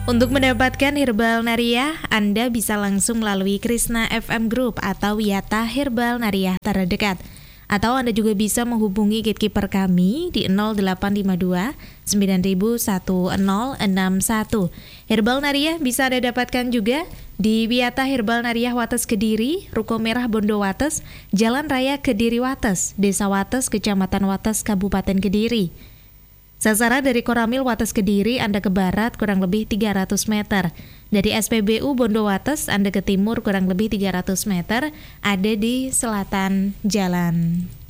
Untuk mendapatkan Herbal Nariah, Anda bisa langsung melalui Krishna FM Group atau Wiyata Herbal Nariah terdekat. Atau Anda juga bisa menghubungi gatekeeper kami di 0852 901061. Herbal Nariah bisa Anda dapatkan juga di Wiyata Herbal Nariah Wates Kediri, Ruko Merah Bondo Wates, Jalan Raya Kediri Wates, Desa Wates, Kecamatan Wates, Kabupaten Kediri. Sasaran dari Koramil Wates Kediri, Anda ke barat kurang lebih 300 meter. Dari SPBU Bondo Wates, Anda ke timur kurang lebih 300 meter, ada di selatan jalan.